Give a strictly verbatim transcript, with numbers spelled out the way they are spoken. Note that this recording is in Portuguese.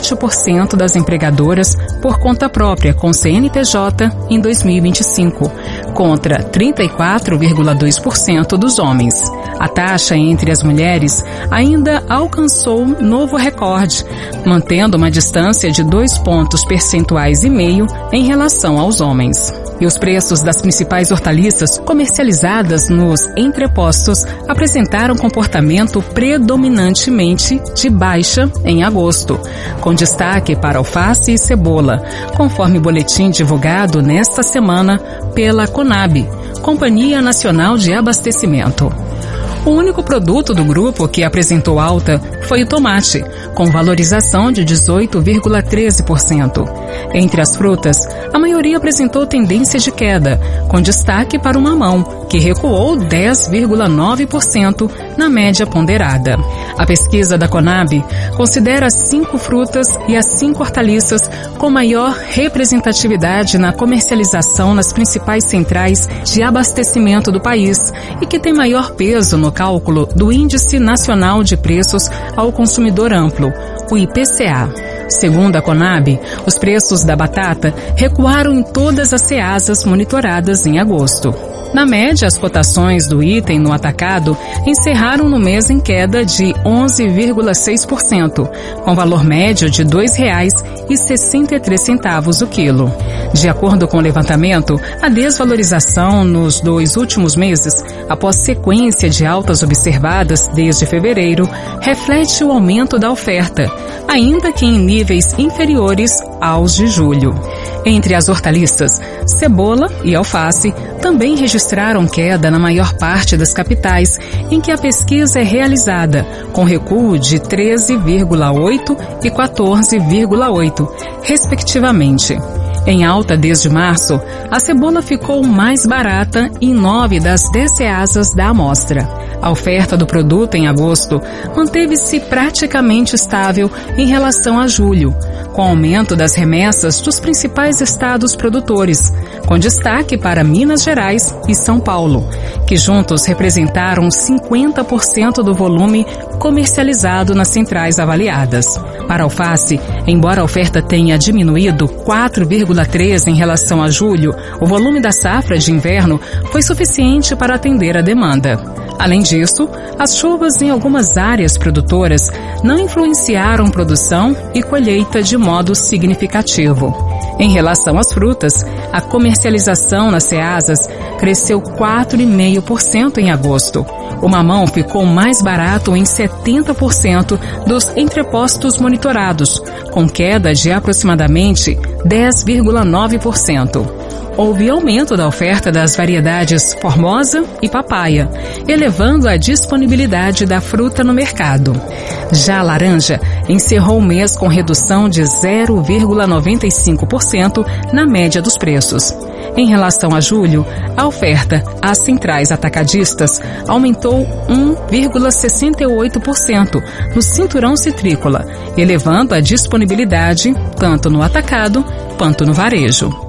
vinte por cento das empregadoras por conta própria com C N P J em dois mil e vinte e cinco, contra trinta e quatro vírgula dois por cento dos homens. A taxa entre as mulheres ainda alcançou novo recorde, mantendo uma distância de dois pontos percentuais e meio em relação aos homens. E os preços das principais hortaliças comercializadas nos entrepostos apresentaram comportamento predominantemente de baixa em agosto, com destaque para alface e cebola, conforme boletim divulgado nesta semana pela Conab, Companhia Nacional de Abastecimento. O único produto do grupo que apresentou alta foi o tomate, com valorização de dezoito vírgula treze por cento. Entre as frutas, a maioria apresentou tendência de queda, com destaque para o mamão, que recuou dez vírgula nove por cento na média ponderada. A pesquisa da Conab considera as cinco frutas e as cinco hortaliças com maior representatividade na comercialização nas principais centrais de abastecimento do país e que tem maior peso no cálculo do Índice Nacional de Preços ao Consumidor Amplo, o I P C A. Segundo a Conab, os preços da batata recuaram em todas as ceasas monitoradas em agosto. Na média, as cotações do item no atacado encerraram no mês em queda de onze vírgula seis por cento, com valor médio de dois reais e sessenta e três centavos o quilo. De acordo com o levantamento, a desvalorização nos dois últimos meses, após sequência de altas observadas desde fevereiro, reflete o aumento da oferta, ainda que em níveis inferiores aos de julho. Entre as hortaliças, cebola e alface também registraram queda na maior parte das capitais em que a pesquisa é realizada, com recuo de treze vírgula oito por cento e quatorze vírgula oito por cento, respectivamente. Em alta desde março, a cebola ficou mais barata em nove das dez ceasas da amostra. A oferta do produto em agosto manteve-se praticamente estável em relação a julho, com aumento das remessas dos principais estados produtores, com destaque para Minas Gerais e São Paulo, que juntos representaram cinquenta por cento do volume comercializado nas centrais avaliadas. Para a alface, embora a oferta tenha diminuído quatro vírgula três por cento em relação a julho, o volume da safra de inverno foi suficiente para atender a demanda. Além disso, as chuvas em algumas áreas produtoras não influenciaram produção e colheita de modo significativo. Em relação às frutas, a comercialização nas ceasas cresceu quatro vírgula cinco por cento em agosto. O mamão ficou mais barato em setenta por cento dos entrepostos monitorados, com queda de aproximadamente dez vírgula nove por cento. Houve aumento da oferta das variedades Formosa e Papaya, elevando a disponibilidade da fruta no mercado. Já a laranja encerrou o mês com redução de zero vírgula noventa e cinco por cento na média dos preços. Em relação a julho, a oferta às centrais atacadistas aumentou um vírgula sessenta e oito por cento no cinturão citrícola, elevando a disponibilidade tanto no atacado quanto no varejo.